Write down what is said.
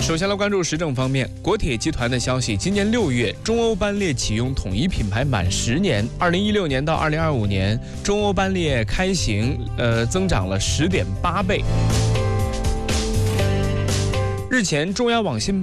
首先来关注时政方面，国铁集团的消息，今年6月，中欧班列启用统一品牌满10年，2016年到2025年，中欧班列开行增长了10.8倍。日前，中央网信